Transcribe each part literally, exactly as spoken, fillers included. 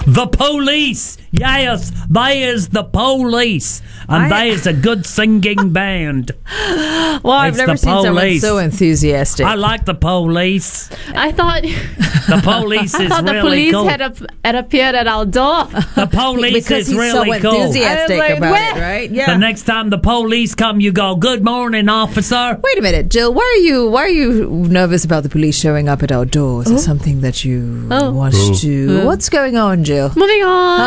The police. Yes, they is the police. And I- they is a good singing band. Well, I've It's never the seen someone police. so enthusiastic. I like the police. I thought The police I is thought the really police cool. had, ap- had appeared at our door. The police because is he's really so cool. enthusiastic I was like, about "Where?" it, right? The Yeah. next time the police come, you go, "Good morning, officer." Wait a minute, Jill. Why are you why are you nervous about the police showing up at our doors? Is it something that you Oh. want Oh. to? Oh. What's going on, Jill? Moving on.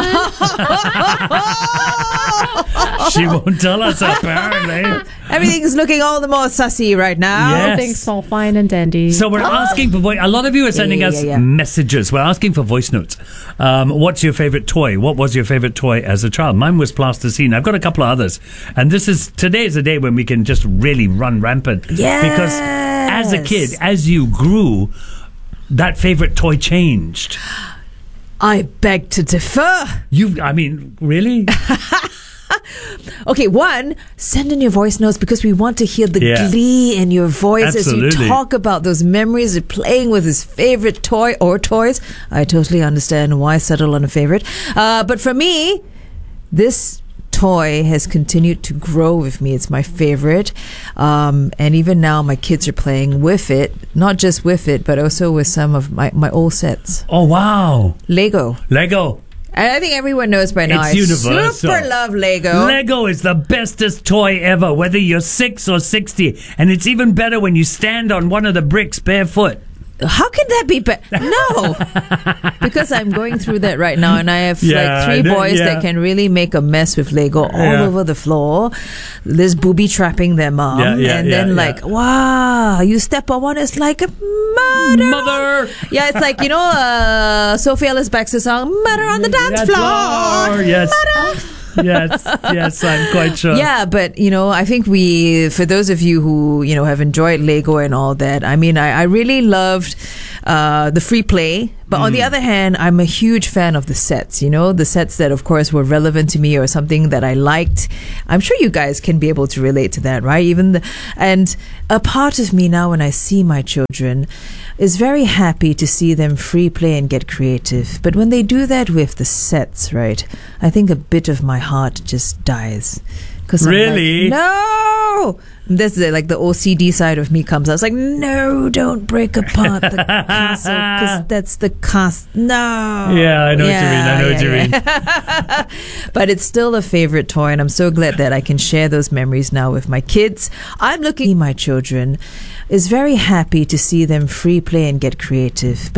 She won't tell us, apparently. Everything's looking all the more sussy right now. Yes. Everything's all fine and dandy. So we're asking for voice. A lot of you are sending Yeah, us yeah, yeah. messages. We're asking for voice notes. Um, what's your favorite toy? What was your favorite toy as a child? Mine was plasticine. I've got a couple of others, and this is today is a day when we can just really run rampant. Yes. Because as a kid, as you grew, that favorite toy changed. I beg to differ. You, I mean, really? Okay, one, send in your voice notes because we want to hear the Yeah. glee in your voice as Absolutely. you talk about those memories of playing with his favorite toy or toys. I totally understand why settle on a favorite. Uh, but for me, this toy has continued to grow with me. It's my favorite. Um, and even now, my kids are playing with it. Not just with it, but also with some of my, my old sets. Oh, wow. Lego. Lego. And I think everyone knows by now. It's I universal. super love Lego. Lego is the bestest toy ever, whether you're six or sixty. And it's even better when you stand on one of the bricks barefoot. How can that be better? No, because I'm going through that right now, and I have Yeah, like three I know, boys yeah. that can really make a mess with Lego all Yeah. over the floor. There's booby trapping their mom, Yeah, yeah, and yeah, then yeah. like, wow, you step on one, it's like a murder. Mother! Yeah, it's like you know, uh, Sophie Ellis Bextor's song, "Murder on the Dance Dance Floor." floor, yes. yes, yes, I'm quite sure. Yeah, but you know, I think we, for those of you who you know have enjoyed Lego and all that, I mean, I, I really loved uh, the free play. But on the other hand, I'm a huge fan of the sets. You know, the sets that, of course, were relevant to me or something that I liked. I'm sure you guys can be able to relate to that, right? Even the, and a part of me now, when I see my children, is very happy to see them free play and get creative. But when they do that with the sets, right, I think a bit of my heart just dies. 'Cause I'm Really? like, no! That's the, like the O C D side of me comes out. It's like, no, don't break apart the castle because that's the cast. No. Yeah, I know what you Yeah, mean. I know what you yeah, mean. yeah. But it's still a favorite toy, and I'm so glad that I can share those memories now with my kids. I'm looking at my children is very happy to see them free play and get creative. But